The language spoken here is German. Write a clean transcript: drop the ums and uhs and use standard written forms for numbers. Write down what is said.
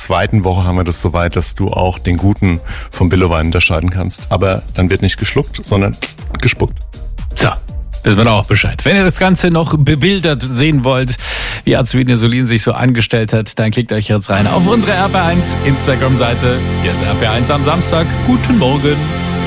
zweiten Woche haben wir das soweit, dass du auch den guten vom Billowein unterscheiden kannst. Aber dann wird nicht geschluckt, sondern gespuckt. So, wissen wir auch Bescheid. Wenn ihr das Ganze noch bebildert sehen wollt, wie Azubine Solin sich so angestellt hat, dann klickt euch jetzt rein auf unsere RP1 Instagram-Seite. Hier ist RP1 am Samstag. Guten Morgen.